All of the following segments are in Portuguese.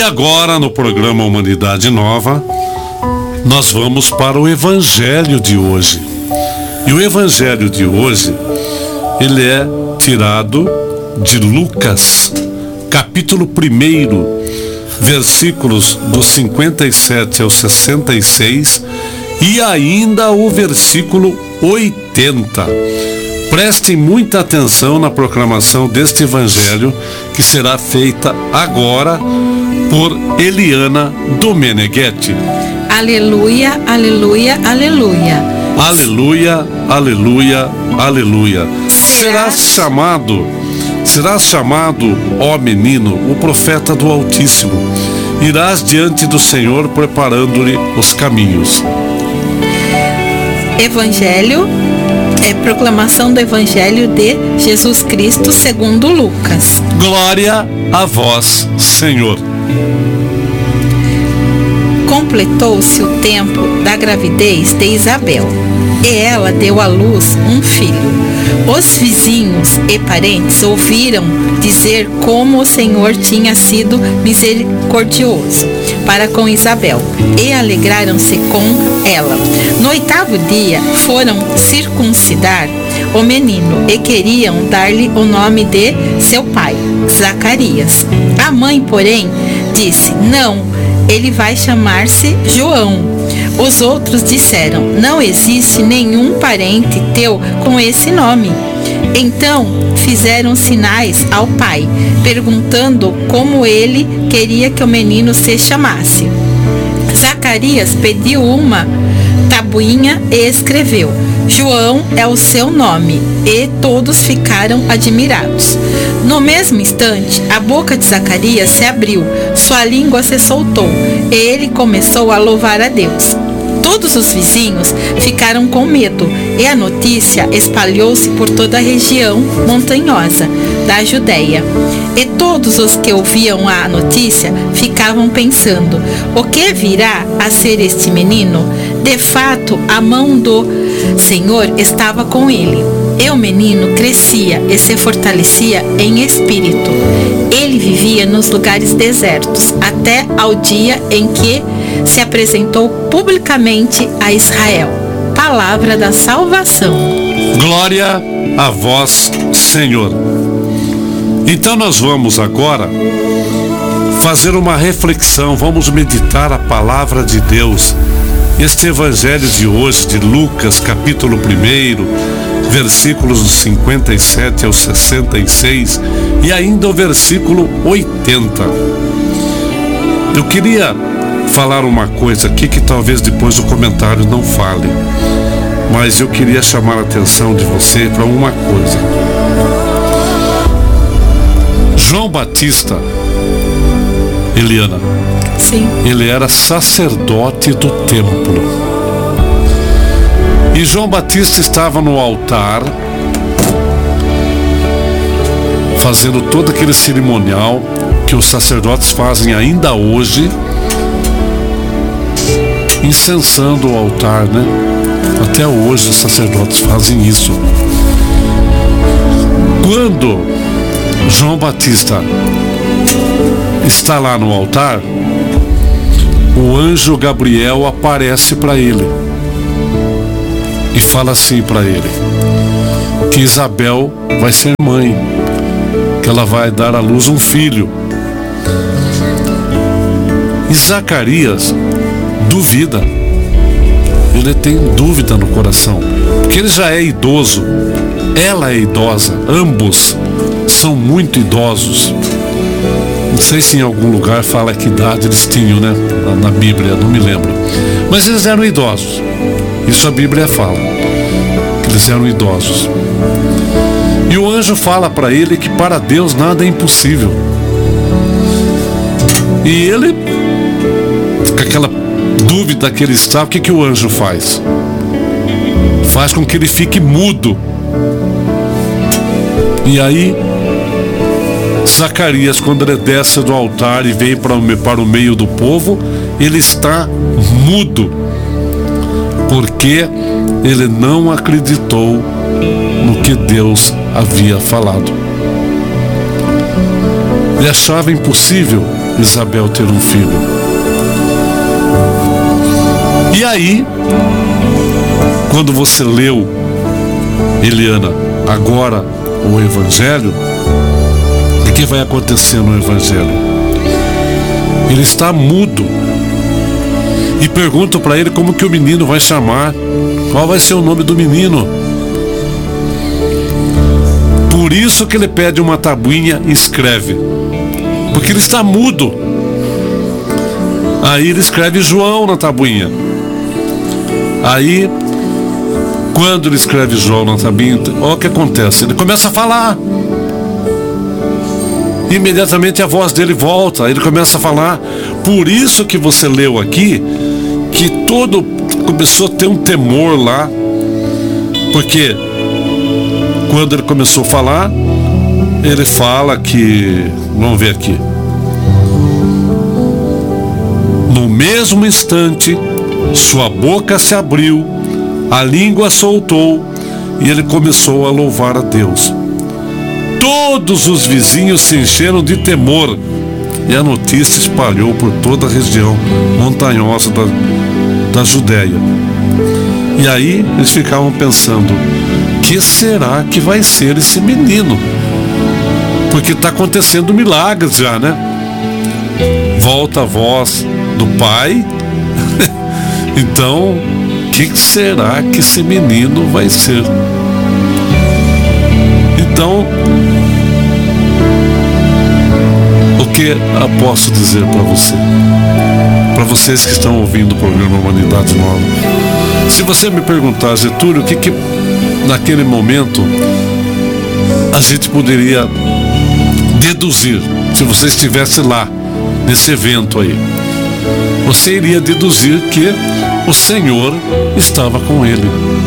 E agora, no programa Humanidade Nova, nós vamos para o Evangelho de hoje. E o Evangelho de hoje, ele é tirado de Lucas, capítulo 1, versículos do 57 ao 66 e ainda o versículo 80. Prestem muita atenção na proclamação deste Evangelho, que será feita agora por Eliana Domeneghetti. Aleluia, aleluia, aleluia. Aleluia, aleluia, aleluia. Serás chamado, ó menino, o profeta do Altíssimo. Irás diante do Senhor, preparando-lhe os caminhos. Evangelho é proclamação do Evangelho de Jesus Cristo segundo Lucas. Glória a vós, Senhor. Completou-se o tempo da gravidez de Isabel, e ela deu à luz um filho. Os vizinhos e parentes ouviram dizer como o Senhor tinha sido misericordioso para com Isabel, e alegraram-se com ela. No 8º dia foram circuncidar o menino e queriam dar-lhe o nome de seu pai, Zacarias. A mãe, porém, disse: não, ele vai chamar-se João. Os outros disseram: não existe nenhum parente teu com esse nome. Então fizeram sinais ao pai, perguntando como ele queria que o menino se chamasse. Zacarias pediu uma tabuinha e escreveu: João é o seu nome, e todos ficaram admirados. No mesmo instante, a boca de Zacarias se abriu, sua língua se soltou, e ele começou a louvar a Deus. Todos os vizinhos ficaram com medo, e a notícia espalhou-se por toda a região montanhosa da Judéia. E todos os que ouviam a notícia ficavam pensando: o que virá a ser este menino? De fato, a mão do Senhor estava com ele. E o menino crescia e se fortalecia em espírito. Ele vivia nos lugares desertos, até ao dia em que se apresentou publicamente a Israel. Palavra da salvação. Glória a vós, Senhor. Então nós vamos agora fazer uma reflexão, vamos meditar a palavra de Deus. Este Evangelho de hoje, de Lucas, capítulo 1, versículos do 57 ao 66 e ainda o versículo 80. Eu queria falar uma coisa aqui que talvez depois do comentário não fale, mas eu queria chamar a atenção de você para uma coisa. João Batista, Eliana, sim, ele era sacerdote do templo. E João Batista estava no altar, fazendo todo aquele cerimonial que os sacerdotes fazem ainda hoje, incensando o altar, né? Até hoje os sacerdotes fazem isso. Quando João Batista está lá no altar, o anjo Gabriel aparece para ele e fala assim para ele, que Isabel vai ser mãe, que ela vai dar à luz um filho. E Zacarias duvida, ele tem dúvida no coração, porque ele já é idoso, ela é idosa, ambos são muito idosos. Não sei se em algum lugar fala que idade eles tinham, né? Na Bíblia, não me lembro. Mas eles eram idosos. Isso a Bíblia fala, que eles eram idosos. E o anjo fala para ele que para Deus nada é impossível. E ele, com aquela dúvida que ele está, o que o anjo faz? Faz com que ele fique mudo. E aí Zacarias, quando ele desce do altar e vem para o meio do povo, ele está mudo, porque ele não acreditou no que Deus havia falado. Ele achava impossível Isabel ter um filho. E aí, quando você leu, Eliana, agora o Evangelho, o que vai acontecer no Evangelho? Ele está mudo. E perguntam para ele como que o menino vai chamar, qual vai ser o nome do menino. Por isso que ele pede uma tabuinha e escreve, porque ele está mudo. Aí ele escreve João na tabuinha. Aí, quando ele escreve João na tabuinha, olha o que acontece, ele começa a falar. Imediatamente a voz dele volta, ele começa a falar. Por isso que você leu aqui, que todo começou a ter um temor lá, porque quando ele começou a falar, ele fala que, vamos ver aqui, no mesmo instante sua boca se abriu, a língua soltou e ele começou a louvar a Deus. Todos os vizinhos se encheram de temor e a notícia espalhou por toda a região montanhosa da Judéia. E aí eles ficavam pensando, que será que vai ser esse menino? Porque está acontecendo milagres já, né? Volta a voz do pai. Então, o que será que esse menino vai ser? Então, o que eu posso dizer para você? Para vocês que estão ouvindo o programa Humanidade Nova. Se você me perguntar, Getúlio, o que naquele momento a gente poderia deduzir, se você estivesse lá, nesse evento aí, você iria deduzir que o Senhor estava com ele.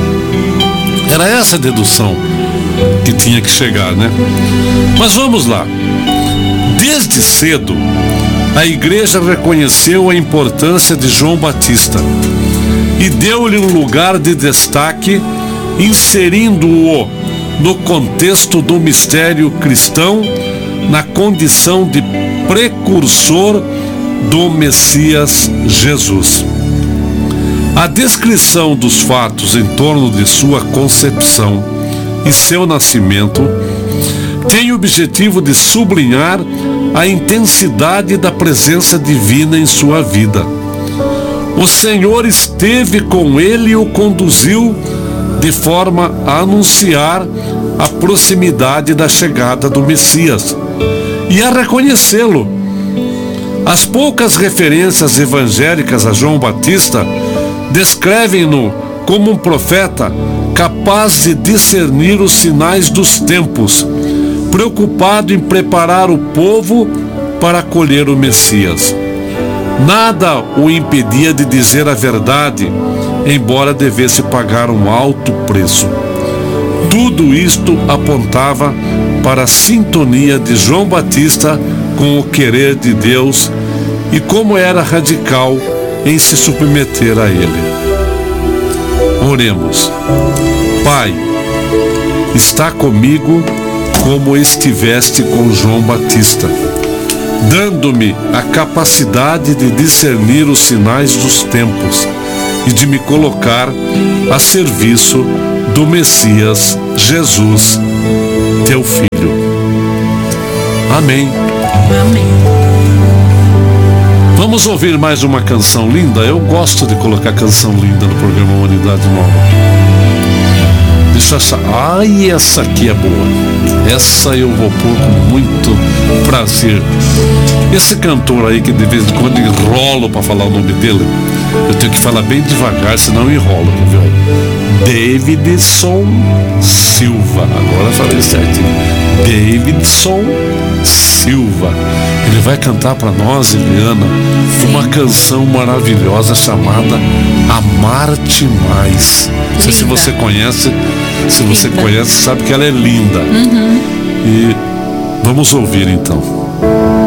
Era essa a dedução que tinha que chegar, né? Mas vamos lá. Desde cedo, a igreja reconheceu a importância de João Batista e deu-lhe um lugar de destaque, inserindo-o no contexto do mistério cristão, na condição de precursor do Messias Jesus. A descrição dos fatos em torno de sua concepção e seu nascimento tem o objetivo de sublinhar a intensidade da presença divina em sua vida. O Senhor esteve com ele e o conduziu de forma a anunciar a proximidade da chegada do Messias e a reconhecê-lo. As poucas referências evangélicas a João Batista descrevem-no como um profeta capaz de discernir os sinais dos tempos, preocupado em preparar o povo para acolher o Messias. Nada o impedia de dizer a verdade, embora devesse pagar um alto preço. Tudo isto apontava para a sintonia de João Batista com o querer de Deus e como era radical em se submeter a ele. Oremos. Pai, está comigo como estiveste com João Batista, dando-me a capacidade de discernir os sinais dos tempos e de me colocar a serviço do Messias Jesus, teu Filho. Amém. Amém. Vamos ouvir mais uma canção linda? Eu gosto de colocar canção linda no programa Humanidade Nova. Deixa eu achar. Ai, essa aqui é boa. Essa eu vou pôr com muito prazer. Esse cantor aí que de vez em quando enrolo para falar o nome dele, eu tenho que falar bem devagar, senão eu enrolo, viu? Davidson Silva. Agora eu falei certinho. Davidson Silva. Ele vai cantar para nós, Eliana, uma canção maravilhosa chamada Amar-te Mais. Não sei se você conhece. Se você conhece, sabe que ela é linda. E vamos ouvir então.